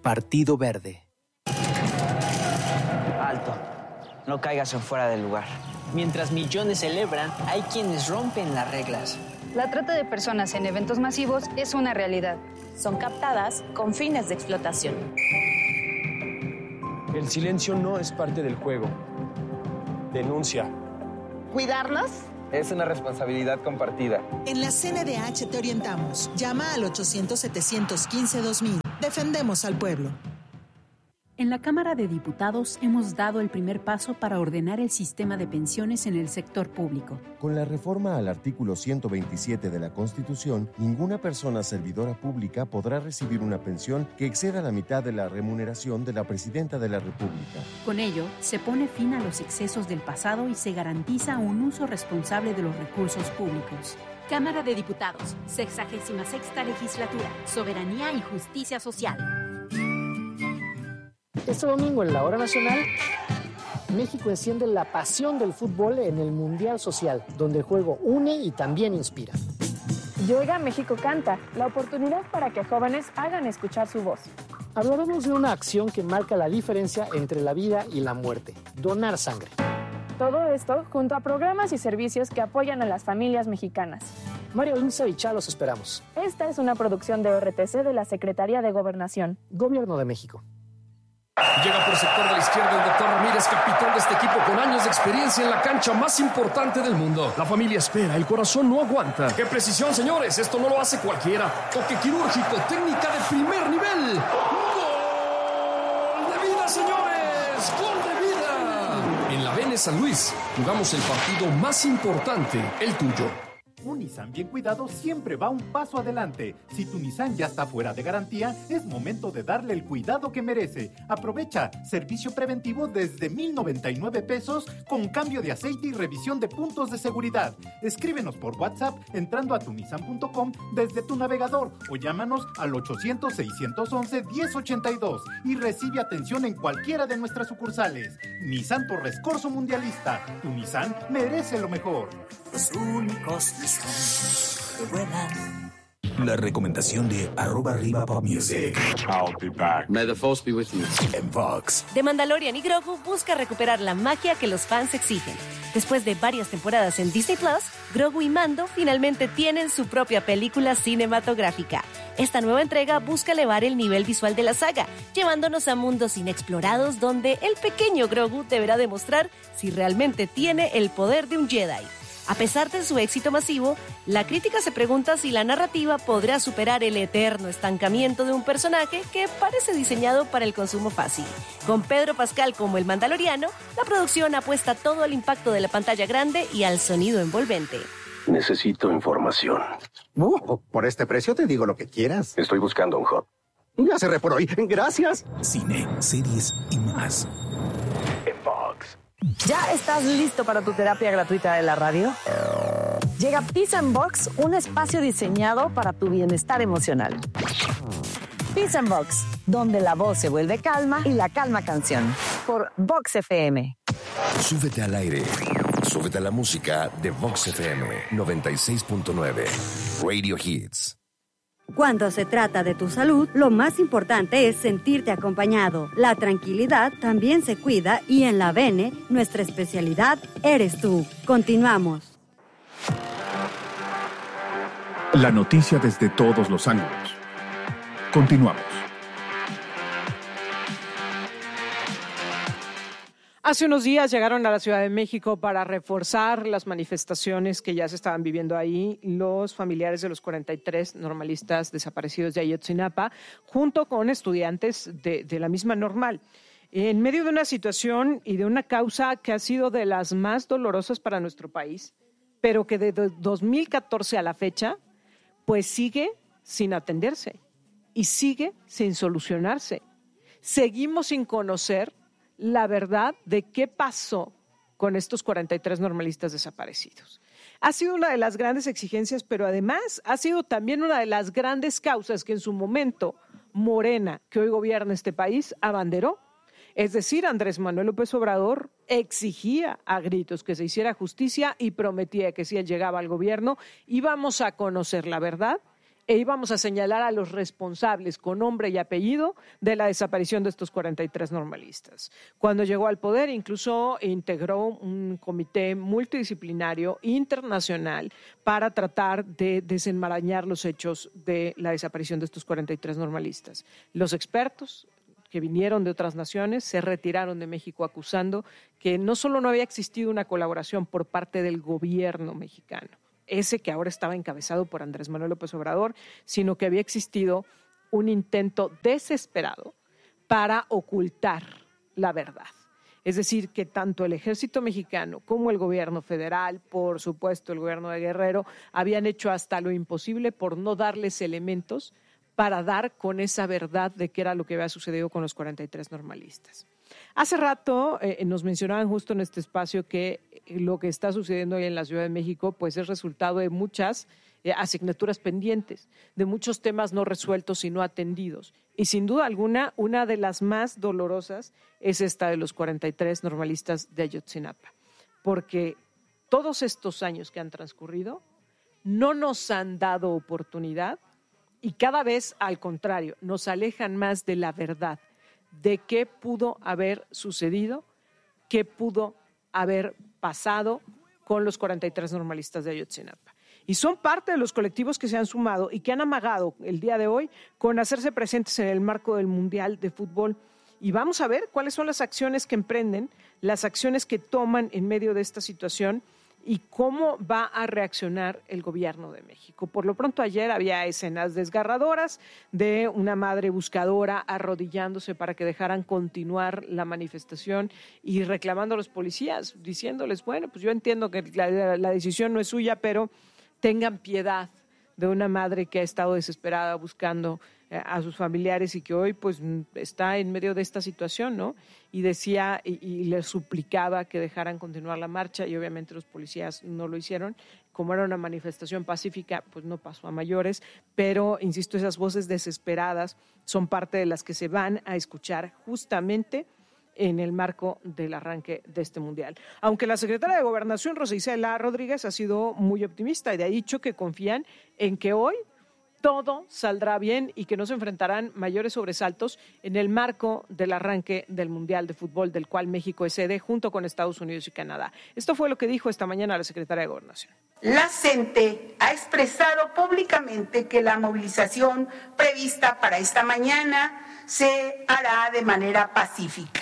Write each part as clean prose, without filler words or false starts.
Partido Verde. Alto, no caigas en fuera del lugar. Mientras millones celebran, hay quienes rompen las reglas. La trata de personas en eventos masivos es una realidad. Son captadas con fines de explotación. El silencio no es parte del juego. Denuncia. ¿Cuidarnos? Es una responsabilidad compartida. En la CNDH te orientamos. Llama al 800-715-2000. Defendemos al pueblo. En la Cámara de Diputados hemos dado el primer paso para ordenar el sistema de pensiones en el sector público. Con la reforma al artículo 127 de la Constitución, ninguna persona servidora pública podrá recibir una pensión que exceda la mitad de la remuneración de la Presidenta de la República. Con ello, se pone fin a los excesos del pasado y se garantiza un uso responsable de los recursos públicos. Cámara de Diputados, 66ª Legislatura, Soberanía y Justicia Social. Este domingo en la Hora Nacional, México enciende la pasión del fútbol en el Mundial Social, donde el juego une y también inspira. Yoiga México Canta, la oportunidad para que jóvenes hagan escuchar su voz. Hablaremos de una acción que marca la diferencia entre la vida y la muerte, donar sangre. Todo esto junto a programas y servicios que apoyan a las familias mexicanas. María Luisa y Chá los esperamos. Esta es una producción de RTC de la Secretaría de Gobernación. Gobierno de México. Llega por sector de la izquierda el doctor Ramírez, capitán de este equipo con años de experiencia en la cancha más importante del mundo. La familia espera, el corazón no aguanta. ¡Qué precisión, señores! Esto no lo hace cualquiera. Toque quirúrgico, técnica de primer nivel. ¡Gol de vida, señores! ¡Gol de vida! En la Vene San Luis jugamos el partido más importante, el tuyo. Un Nissan bien cuidado siempre va un paso adelante. Si tu Nissan ya está fuera de garantía, es momento de darle el cuidado que merece. Aprovecha servicio preventivo desde 1,099 pesos con cambio de aceite y revisión de puntos de seguridad. Escríbenos por WhatsApp entrando a tunissan.com desde tu navegador o llámanos al 800-611-1082 y recibe atención en cualquiera de nuestras sucursales. Nissan Torres Corso Mundialista. Tu Nissan merece lo mejor. Los únicos Nissan que vuelan. La recomendación de @RivaPopMusic. I'll be back. May the force be with you. En Vox. The Mandalorian y Grogu busca recuperar la magia que los fans exigen. Después de varias temporadas en Disney Plus, Grogu y Mando finalmente tienen su propia película cinematográfica. Esta nueva entrega busca elevar el nivel visual de la saga, llevándonos a mundos inexplorados donde el pequeño Grogu deberá demostrar si realmente tiene el poder de un Jedi. A pesar de su éxito masivo, la crítica se pregunta si la narrativa podrá superar el eterno estancamiento de un personaje que parece diseñado para el consumo fácil. Con Pedro Pascal como el Mandaloriano, la producción apuesta todo al impacto de la pantalla grande y al sonido envolvente. Necesito información. Por este precio te digo lo que quieras. Estoy buscando un hot. Ya cerré por hoy. Gracias. Cine, series y más. En Vox. ¿Ya estás listo para tu terapia gratuita de la radio? Llega Peace and Box, un espacio diseñado para tu bienestar emocional. Peace and Box, donde la voz se vuelve calma y la calma canción. Por Vox FM. Súbete al aire. Súbete a la música de Vox FM 96.9. Radio Hits. Cuando se trata de tu salud, lo más importante es sentirte acompañado. La tranquilidad también se cuida y en la Vene, nuestra especialidad eres tú. Continuamos. La noticia desde todos los ángulos. Continuamos. Hace unos días llegaron a la Ciudad de México para reforzar las manifestaciones que ya se estaban viviendo ahí los familiares de los 43 normalistas desaparecidos de Ayotzinapa, junto con estudiantes de la misma Normal. En medio de una situación y de una causa que ha sido de las más dolorosas para nuestro país, pero que desde 2014 a la fecha, pues sigue sin atenderse y sigue sin solucionarse. Seguimos sin conocer la verdad de qué pasó con estos 43 normalistas desaparecidos. Ha sido una de las grandes exigencias, pero además ha sido también una de las grandes causas que en su momento Morena, que hoy gobierna este país, abanderó. Es decir, Andrés Manuel López Obrador exigía a gritos que se hiciera justicia y prometía que si él llegaba al gobierno íbamos a conocer la verdad e íbamos a señalar a los responsables con nombre y apellido de la desaparición de estos 43 normalistas. Cuando llegó al poder, incluso integró un comité multidisciplinario internacional para tratar de desenmarañar los hechos de la desaparición de estos 43 normalistas. Los expertos que vinieron de otras naciones se retiraron de México acusando que no solo no había existido una colaboración por parte del gobierno mexicano, ese que ahora estaba encabezado por Andrés Manuel López Obrador, sino que había existido un intento desesperado para ocultar la verdad. Es decir, que tanto el ejército mexicano como el gobierno federal, por supuesto el gobierno de Guerrero, habían hecho hasta lo imposible por no darles elementos para dar con esa verdad de qué era lo que había sucedido con los 43 normalistas. Hace rato nos mencionaban justo en este espacio que lo que está sucediendo hoy en la Ciudad de México pues es resultado de muchas asignaturas pendientes, de muchos temas no resueltos y no atendidos. Y sin duda alguna, una de las más dolorosas es esta de los 43 normalistas de Ayotzinapa, porque todos estos años que han transcurrido no nos han dado oportunidad y cada vez, al contrario, nos alejan más de la verdad, de qué pudo haber sucedido, qué pudo haber pasado con los 43 normalistas de Ayotzinapa. Y son parte de los colectivos que se han sumado y que han amagado el día de hoy con hacerse presentes en el marco del Mundial de Fútbol. Y vamos a ver cuáles son las acciones que emprenden, las acciones que toman en medio de esta situación y cómo va a reaccionar el gobierno de México. Por lo pronto ayer había escenas desgarradoras de una madre buscadora arrodillándose para que dejaran continuar la manifestación y reclamando a los policías, diciéndoles, bueno, pues yo entiendo que la decisión no es suya, pero tengan piedad de una madre que ha estado desesperada buscando a sus familiares y que hoy pues está en medio de esta situación, ¿no? Y decía y les suplicaba que dejaran continuar la marcha y obviamente los policías no lo hicieron. Como era una manifestación pacífica, pues no pasó a mayores, pero insisto, esas voces desesperadas son parte de las que se van a escuchar justamente en el marco del arranque de este mundial. Aunque la secretaria de Gobernación, Rosa Isela Rodríguez, ha sido muy optimista y ha dicho que confían en que hoy todo saldrá bien y que no se enfrentarán mayores sobresaltos en el marco del arranque del Mundial de Fútbol, del cual México es sede junto con Estados Unidos y Canadá. Esto fue lo que dijo esta mañana la secretaria de Gobernación. La CENTE ha expresado públicamente que la movilización prevista para esta mañana se hará de manera pacífica.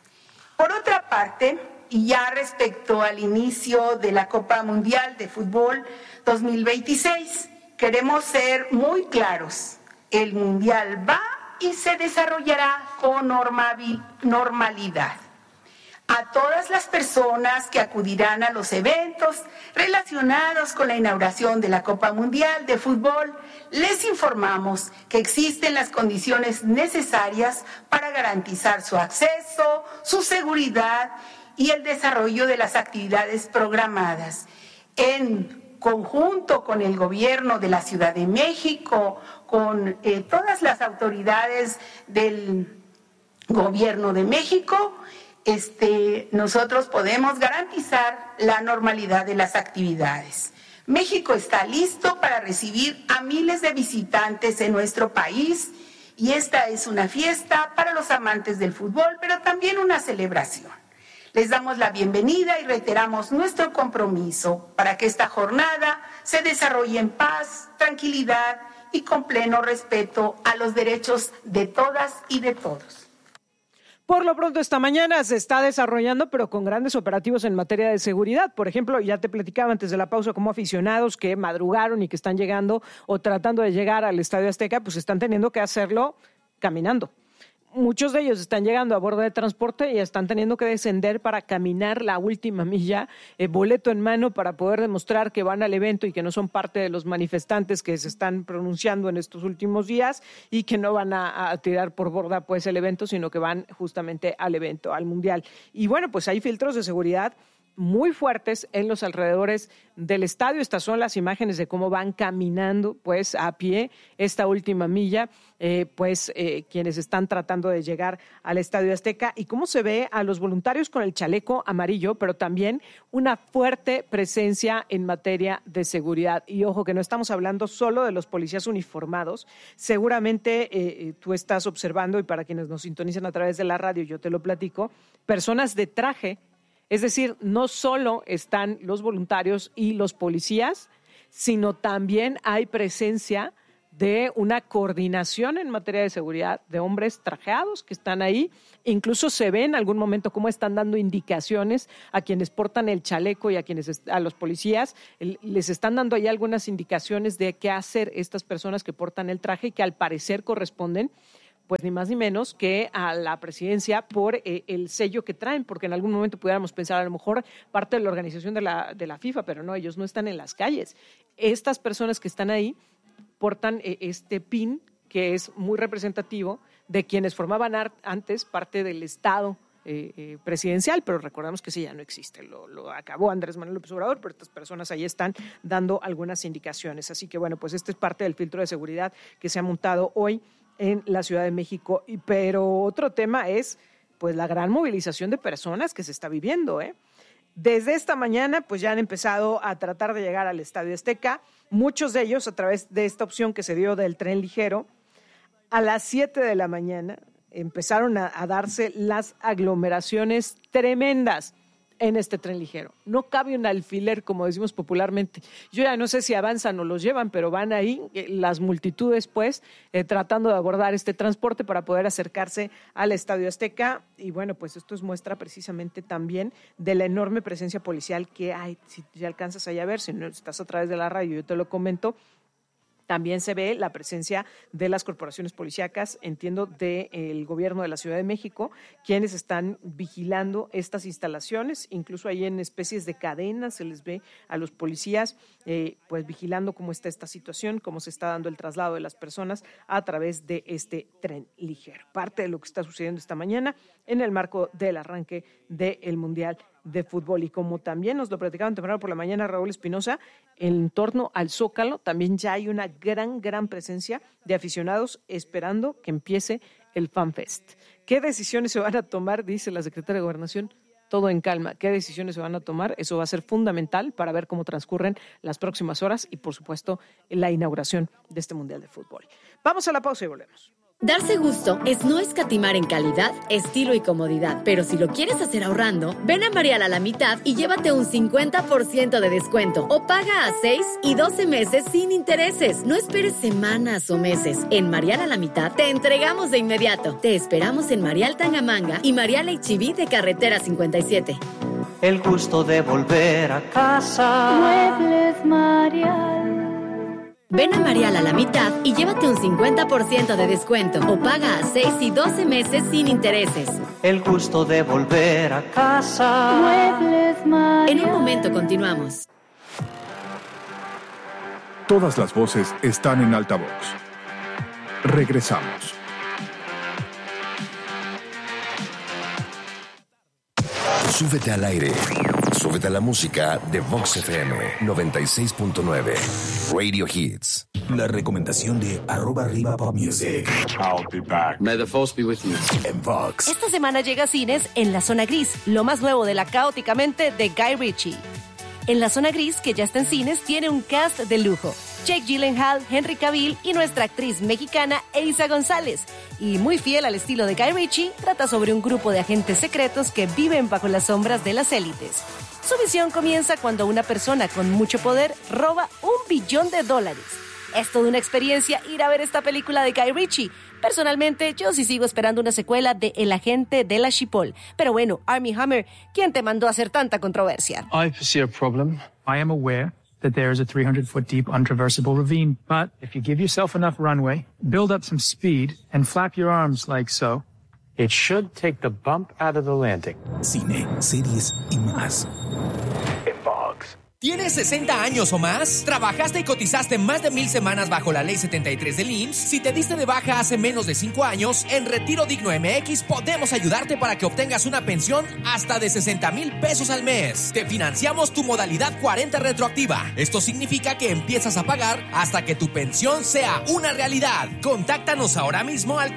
Por otra parte, y ya respecto al inicio de la Copa Mundial de Fútbol 2026, queremos ser muy claros. El Mundial va y se desarrollará con normalidad. A todas las personas que acudirán a los eventos relacionados con la inauguración de la Copa Mundial de Fútbol, les informamos que existen las condiciones necesarias para garantizar su acceso, su seguridad y el desarrollo de las actividades programadas. En conjunto con el gobierno de la Ciudad de México, con todas las autoridades del gobierno de México, nosotros podemos garantizar la normalidad de las actividades. México está listo para recibir a miles de visitantes en nuestro país y esta es una fiesta para los amantes del fútbol, pero también una celebración. Les damos la bienvenida y reiteramos nuestro compromiso para que esta jornada se desarrolle en paz, tranquilidad y con pleno respeto a los derechos de todas y de todos. Por lo pronto esta mañana se está desarrollando, pero con grandes operativos en materia de seguridad. Por ejemplo, ya te platicaba antes de la pausa cómo aficionados que madrugaron y que están llegando o tratando de llegar al Estadio Azteca, pues están teniendo que hacerlo caminando. Muchos de ellos están llegando a bordo de transporte y están teniendo que descender para caminar la última milla, boleto en mano para poder demostrar que van al evento y que no son parte de los manifestantes que se están pronunciando en estos últimos días y que no van a tirar por borda pues el evento, sino que van justamente al evento, al Mundial. Y bueno, pues hay filtros de seguridad muy fuertes en los alrededores del estadio. Estas son las imágenes de cómo van caminando pues a pie esta última milla, quienes están tratando de llegar al Estadio Azteca, y cómo se ve a los voluntarios con el chaleco amarillo, pero también una fuerte presencia en materia de seguridad. Y ojo, que no estamos hablando solo de los policías uniformados. Seguramente tú estás observando, y para quienes nos sintonizan a través de la radio, yo te lo platico, personas de traje. Es decir, no solo están los voluntarios y los policías, sino también hay presencia de una coordinación en materia de seguridad de hombres trajeados que están ahí. Incluso se ve en algún momento cómo están dando indicaciones a quienes portan el chaleco y a los policías. Les están dando ahí algunas indicaciones de qué hacer estas personas que portan el traje y que al parecer corresponden, pues ni más ni menos que a la presidencia por el sello que traen, porque en algún momento pudiéramos pensar a lo mejor parte de la organización de la FIFA, pero no, ellos no están en las calles. Estas personas que están ahí portan este pin que es muy representativo de quienes formaban antes parte del Estado presidencial, pero recordamos que ese ya no existe, lo acabó Andrés Manuel López Obrador, pero estas personas ahí están dando algunas indicaciones. Así que bueno, pues este es parte del filtro de seguridad que se ha montado hoy en la Ciudad de México. Pero otro tema es pues la gran movilización de personas que se está viviendo, Desde esta mañana pues ya han empezado a tratar de llegar al Estadio Azteca, muchos de ellos a través de esta opción que se dio del tren ligero. A las 7 de la mañana empezaron a darse las aglomeraciones tremendas en este tren ligero. No cabe un alfiler, como decimos popularmente. Yo ya no sé si avanzan o los llevan, pero van ahí las multitudes, pues, tratando de abordar este transporte para poder acercarse al Estadio Azteca. Y bueno, pues esto es muestra precisamente también de la enorme presencia policial que hay. Si ya alcanzas allá a ver, si no estás a través de la radio, yo te lo comento. También se ve la presencia de las corporaciones policíacas, entiendo, del gobierno de la Ciudad de México, quienes están vigilando estas instalaciones. Incluso ahí en especies de cadenas se les ve a los policías pues vigilando cómo está esta situación, cómo se está dando el traslado de las personas a través de este tren ligero. Parte de lo que está sucediendo esta mañana en el marco del arranque del Mundial de Fútbol. Y como también nos lo platicaban temprano por la mañana Raúl Espinosa, en torno al Zócalo también ya hay una gran presencia de aficionados esperando que empiece el FanFest. ¿Qué decisiones se van a tomar? Dice la secretaria de Gobernación. Todo en calma. ¿Qué decisiones se van a tomar? Eso va a ser fundamental para ver cómo transcurren las próximas horas y, por supuesto, la inauguración de este Mundial de Fútbol. Vamos a la pausa y volvemos. Darse gusto es no escatimar en calidad, estilo y comodidad. Pero si lo quieres hacer ahorrando, ven a Marial a la mitad y llévate un 50% de descuento. O paga a 6 y 12 meses sin intereses. No esperes semanas o meses. En Marial a la mitad te entregamos de inmediato. Te esperamos en Marial Tangamanga y Marial H-E-B de Carretera 57. El gusto de volver a casa. Muebles Marial. Ven a Marial a la mitad y llévate un 50% de descuento o paga a 6 y 12 meses sin intereses. El gusto de volver a casa. Muebles Marial. En un momento continuamos. Todas las voces están en altavoz. Regresamos. Súbete al aire. Súbete a la música de Vox FM 96.9. Radio Hits. La recomendación de @RivaPopMusic. I'll be back. May the force be with you. En Vox. Esta semana llega a cines En la Zona Gris, lo más nuevo de la Caóticamente de Guy Ritchie. En la Zona Gris, que ya está en cines, tiene un cast de lujo. Jake Gyllenhaal, Henry Cavill y nuestra actriz mexicana Eiza González. Y muy fiel al estilo de Guy Ritchie, trata sobre un grupo de agentes secretos que viven bajo las sombras de las élites. Su misión comienza cuando una persona con mucho poder roba $1 billón. Es toda una experiencia ir a ver esta película de Guy Ritchie. Personalmente, yo sí sigo esperando una secuela de El agente de la Chipol. Pero bueno, Armie Hammer, ¿quién te mandó a hacer tanta controversia? I see a problem. I am aware that there is a 300-foot deep untraversable ravine. But if you give yourself enough runway, build up some speed, and flap your arms like so, it should take the bump out of the landing. Cine, series y más. En Vox. ¿Tienes 60 años o más? ¿Trabajaste y cotizaste más de 1,000 semanas bajo la Ley 73 del IMSS? Si te diste de baja hace menos de 5 años, en Retiro Digno MX podemos ayudarte para que obtengas una pensión hasta de 60,000 pesos al mes. Te financiamos tu modalidad 40 retroactiva. Esto significa que empiezas a pagar hasta que tu pensión sea una realidad. Contáctanos ahora mismo al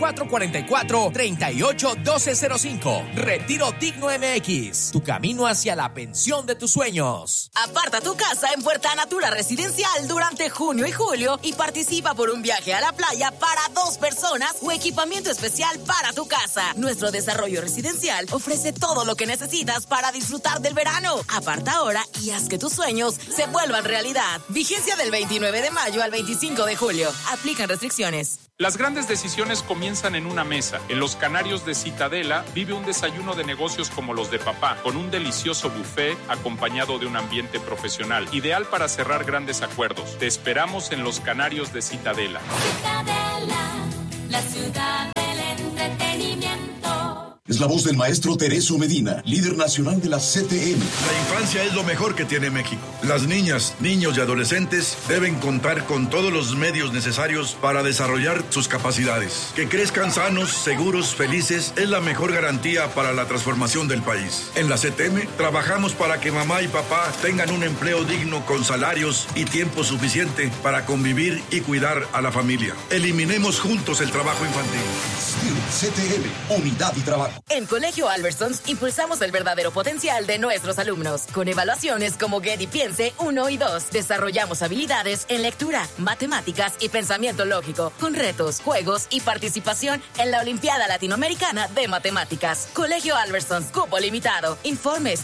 4444-381205. Retiro Digno MX. Tu camino hacia la pensión de tus sueños. Aparta tu casa en Puerta Natura Residencial durante junio y julio y participa por un viaje a la playa para 2 personas o equipamiento especial para tu casa. Nuestro desarrollo residencial ofrece todo lo que necesitas para disfrutar del verano. Aparta ahora y haz que tus sueños se vuelvan realidad. Vigencia del 29 de mayo al 25 de julio. Aplican restricciones. Las grandes decisiones comienzan en una mesa. En los Canarios de Citadela vive un desayuno de negocios como los de papá, con un delicioso buffet acompañado de un ambiente profesional, ideal para cerrar grandes acuerdos. Te esperamos en los Canarios de Citadela. Citadela, la ciudad del entretenimiento. Es la voz del maestro Tereso Medina, líder nacional de la CTM. La infancia es lo mejor que tiene México. Las niñas, niños y adolescentes deben contar con todos los medios necesarios para desarrollar sus capacidades. Que crezcan sanos, seguros, felices es la mejor garantía para la transformación del país. En la CTM trabajamos para que mamá y papá tengan un empleo digno con salarios y tiempo suficiente para convivir y cuidar a la familia. Eliminemos juntos el trabajo infantil. CTM, unidad y trabajo. En Colegio Albertsons impulsamos el verdadero potencial de nuestros alumnos. Con evaluaciones como Get y Piense 1 y 2, desarrollamos habilidades en lectura, matemáticas y pensamiento lógico, con retos, juegos y participación en la Olimpiada Latinoamericana de Matemáticas. Colegio Albertsons, cupo limitado. Informes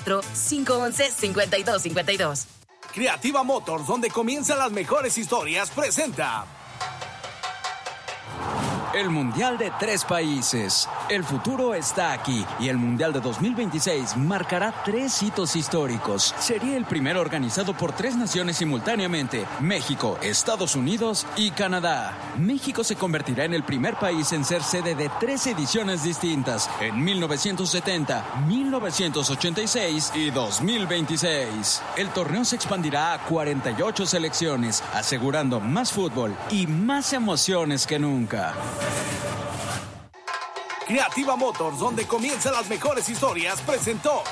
444-511-5252. Creativa Motors, donde comienzan las mejores historias, presenta el Mundial de 3 países. El futuro está aquí y el Mundial de 2026 marcará 3 hitos históricos. Sería el primero organizado por 3 naciones simultáneamente: México, Estados Unidos y Canadá. México se convertirá en el primer país en ser sede de 3 ediciones distintas en 1970, 1986 y 2026. El torneo se expandirá a 48 selecciones, asegurando más fútbol y más emociones que nunca. Creativa Motors, donde comienzan las mejores historias, presentó.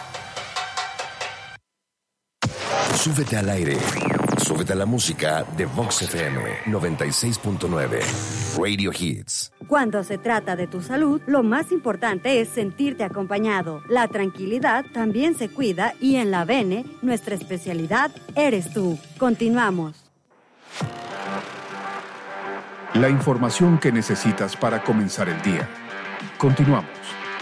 Súbete al aire. Súbete a la música de Vox FM 96.9. Radio Hits. Cuando se trata de tu salud, lo más importante es sentirte acompañado. La tranquilidad también se cuida y en la Bene, nuestra especialidad eres tú. Continuamos. La información que necesitas para comenzar el día. Continuamos.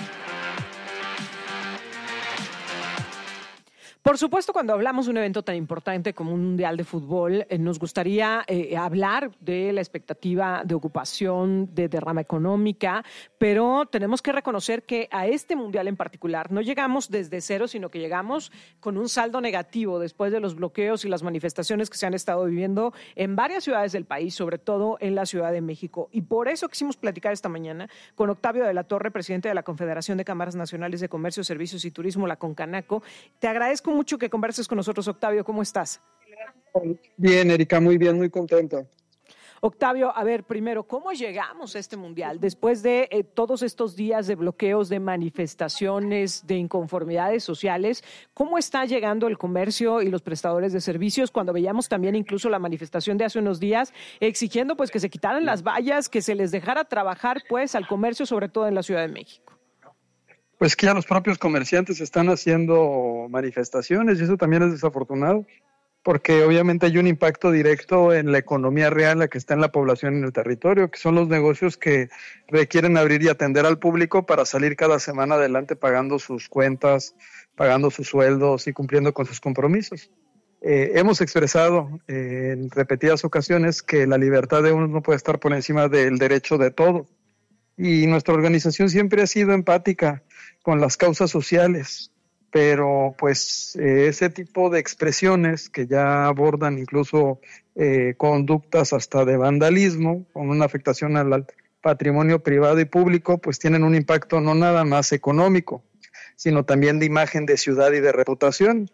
Por supuesto, cuando hablamos de un evento tan importante como un Mundial de Fútbol, nos gustaría hablar de la expectativa de ocupación, de derrama económica, pero tenemos que reconocer que a este Mundial en particular no llegamos desde cero, sino que llegamos con un saldo negativo después de los bloqueos y las manifestaciones que se han estado viviendo en varias ciudades del país, sobre todo en la Ciudad de México. Y por eso quisimos platicar esta mañana con Octavio de la Torre, presidente de la Confederación de Cámaras Nacionales de Comercio, Servicios y Turismo, la CONCANACO. Te agradezco mucho que converses con nosotros, Octavio. ¿Cómo estás? Bien, Erika, muy bien, muy contento. Octavio, a ver, primero, ¿cómo llegamos a este Mundial? Después de todos estos días de bloqueos, de manifestaciones, de inconformidades sociales, ¿cómo está llegando el comercio y los prestadores de servicios? Cuando veíamos también incluso la manifestación de hace unos días exigiendo pues que se quitaran las vallas, que se les dejara trabajar pues al comercio, sobre todo en la Ciudad de México. Pues que ya los propios comerciantes están haciendo manifestaciones y eso también es desafortunado, porque obviamente hay un impacto directo en la economía real, la que está en la población en el territorio, que son los negocios que requieren abrir y atender al público para salir cada semana adelante pagando sus cuentas, pagando sus sueldos y cumpliendo con sus compromisos. Hemos expresado en repetidas ocasiones que la libertad de uno no puede estar por encima del derecho de todos. Y nuestra organización siempre ha sido empática con las causas sociales, pero pues ese tipo de expresiones que ya abordan incluso conductas hasta de vandalismo, con una afectación al patrimonio privado y público, pues tienen un impacto no nada más económico, sino también de imagen de ciudad y de reputación.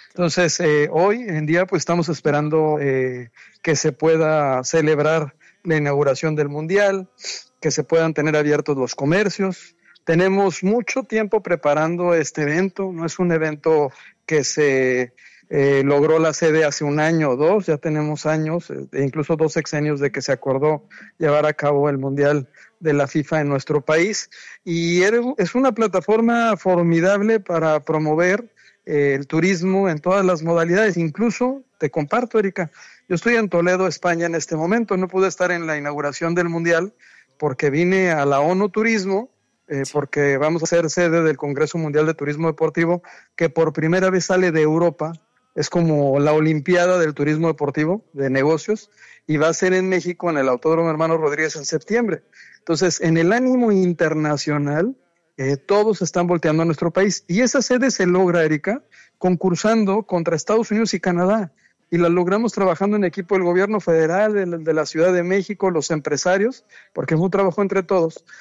Entonces, hoy en día pues estamos esperando que se pueda celebrar la inauguración del Mundial, que se puedan tener abiertos los comercios. Tenemos mucho tiempo preparando este evento, no es un evento que se logró la sede hace un año o dos, ya tenemos años, incluso 2 sexenios de que se acordó llevar a cabo el Mundial de la FIFA en nuestro país, y es una plataforma formidable para promover el turismo en todas las modalidades. Incluso, te comparto, Erika, yo estoy en Toledo, España en este momento, no pude estar en la inauguración del Mundial porque vine a la ONU Turismo, porque vamos a ser sede del Congreso Mundial de Turismo Deportivo, que por primera vez sale de Europa, es como la Olimpiada del Turismo Deportivo de negocios, y va a ser en México, en el Autódromo Hermano Rodríguez, en septiembre. Entonces, en el ánimo internacional, todos están volteando a nuestro país, y esa sede se logra, Erika, concursando contra Estados Unidos y Canadá, y la logramos trabajando en equipo del gobierno federal, de la Ciudad de México, los empresarios, porque fue un trabajo entre todos,